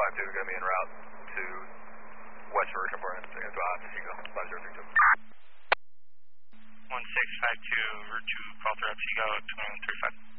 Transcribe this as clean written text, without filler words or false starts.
1652 is going to be en route to West Virgin for Seagull, 5032. 1652, route to call through Seagull, 2135.